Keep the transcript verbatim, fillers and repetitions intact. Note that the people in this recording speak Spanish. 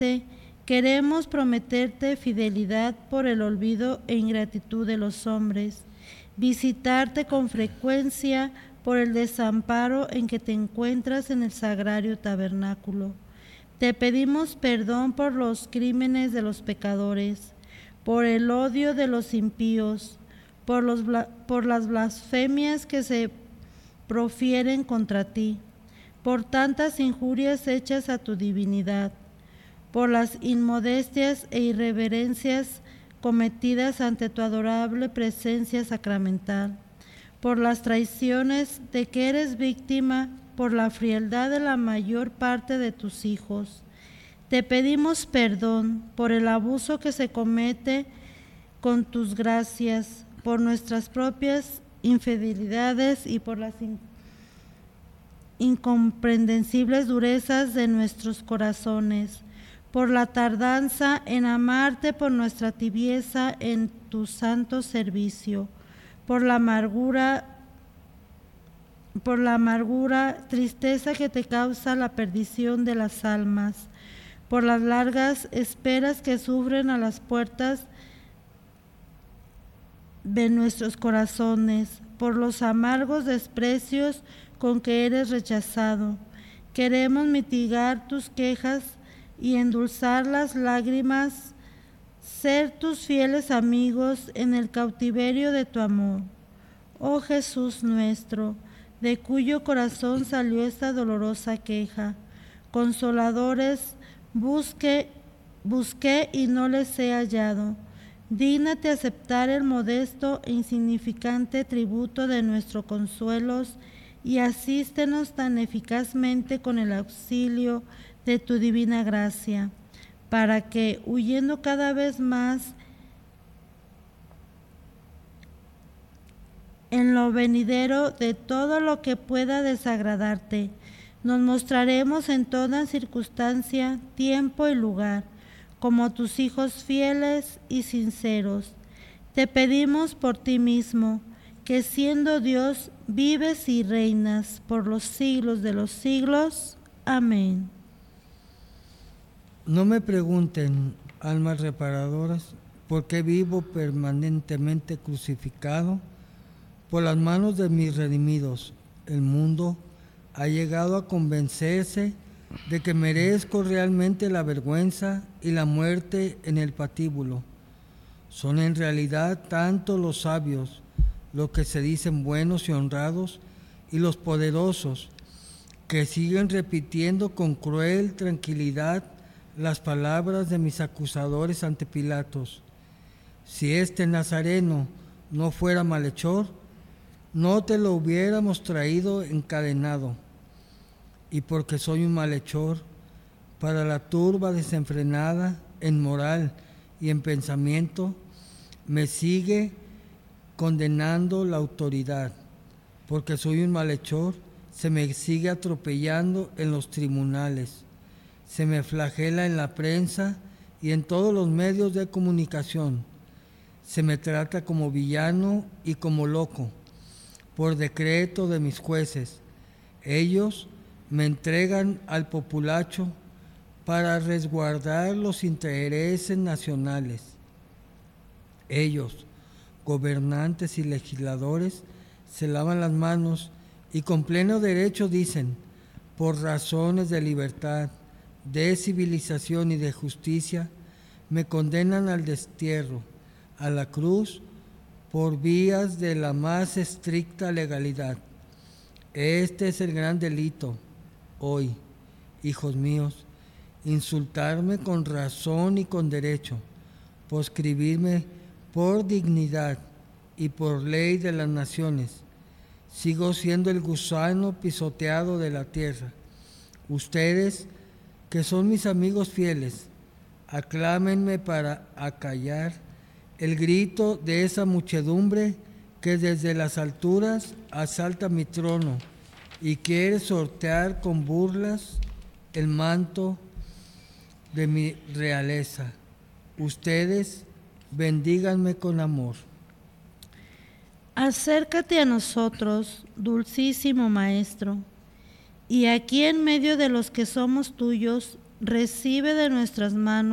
queremos prometerte fidelidad por el olvido e ingratitud de los hombres, visitarte con frecuencia por el desamparo en que te encuentras en el sagrario tabernáculo. Te pedimos perdón por los crímenes de los pecadores, por el odio de los impíos, por, los, por las blasfemias que se profieren contra ti, por tantas injurias hechas a tu divinidad, por las inmodestias e irreverencias cometidas ante tu adorable presencia sacramental, por las traiciones de que eres víctima, por la frialdad de la mayor parte de tus hijos. Te pedimos perdón por el abuso que se comete con tus gracias, por nuestras propias infidelidades y por las in- incomprensibles durezas de nuestros corazones, por la tardanza en amarte, por nuestra tibieza en tu santo servicio, por la amargura, por la amargura, tristeza que te causa la perdición de las almas, por las largas esperas que sufren a las puertas de nuestros corazones, por los amargos desprecios con que eres rechazado. Queremos mitigar tus quejas y endulzar las lágrimas, ser tus fieles amigos en el cautiverio de tu amor. Oh Jesús nuestro, de cuyo corazón salió esta dolorosa queja, consoladores busqué, busqué y no les he hallado. Dígnate aceptar el modesto e insignificante tributo de nuestros consuelos y asístenos tan eficazmente con el auxilio de tu divina gracia, para que, huyendo cada vez más en lo venidero de todo lo que pueda desagradarte, nos mostraremos en toda circunstancia, tiempo y lugar, como tus hijos fieles y sinceros. Te pedimos por ti mismo, que siendo Dios, vives y reinas por los siglos de los siglos. Amén. No me pregunten, almas reparadoras, por qué vivo permanentemente crucificado por las manos de mis redimidos. El mundo ha llegado a convencerse de que merezco realmente la vergüenza y la muerte en el patíbulo. Son en realidad tanto los sabios, los que se dicen buenos y honrados, y los poderosos, que siguen repitiendo con cruel tranquilidad las palabras de mis acusadores ante Pilatos. Si este Nazareno no fuera malhechor, no te lo hubiéramos traído encadenado. Y porque soy un malhechor, para la turba desenfrenada en moral y en pensamiento, me sigue condenando la autoridad. Porque soy un malhechor, se me sigue atropellando en los tribunales, se me flagela en la prensa y en todos los medios de comunicación, se me trata como villano y como loco, por decreto de mis jueces. Ellos me entregan al populacho para resguardar los intereses nacionales. Ellos, gobernantes y legisladores, se lavan las manos y con pleno derecho dicen, por razones de libertad, de civilización y de justicia, me condenan al destierro, a la cruz, por vías de la más estricta legalidad. Este es el gran delito hoy, hijos míos, insultarme con razón y con derecho, proscribirme por dignidad y por ley de las naciones. Sigo siendo el gusano pisoteado de la tierra. Ustedes, que son mis amigos fieles, aclámenme para acallar el grito de esa muchedumbre que desde las alturas asalta mi trono y quiere sortear con burlas el manto de mi realeza. Ustedes bendíganme con amor. Acércate a nosotros, dulcísimo Maestro, y aquí en medio de los que somos tuyos, recibe de nuestras manos